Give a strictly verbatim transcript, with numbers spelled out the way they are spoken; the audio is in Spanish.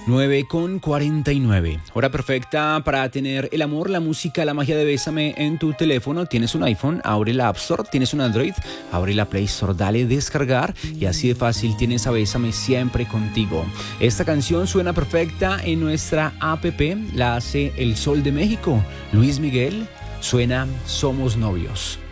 nueve con cuarenta y nueve. Hora perfecta para tener el amor, la música, la magia de Bésame en tu teléfono. Tienes un iPhone, abre la App Store. Tienes un Android, abre la Play Store, dale descargar y así de fácil tienes a Bésame siempre contigo. Esta canción suena perfecta en nuestra app, la hace El Sol de México. Luis Miguel, suena Somos Novios.